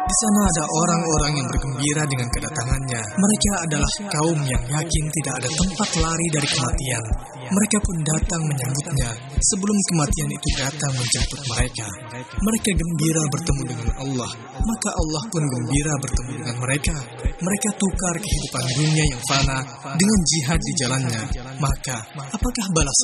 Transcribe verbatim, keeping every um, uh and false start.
Di sana ada orang-orang yang bergembira dengan kedatangannya. Mereka adalah kaum yang yakin tidak ada tempat lari dari kematian. Mereka pun datang menyambutnya sebelum kematian itu datang menjemput mereka. Mereka gembira bertemu dengan Allah, maka Allah pun gembira bertemu dengan mereka. Mereka tukar kehidupan dunia yang fana dengan jihad di jalannya. Maka, apakah balasan